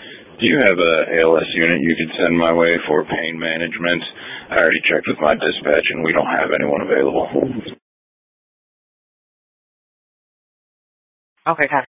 Do you have a ALS unit you could send my way for pain management? I already checked with my dispatch and we don't have anyone available. Okay,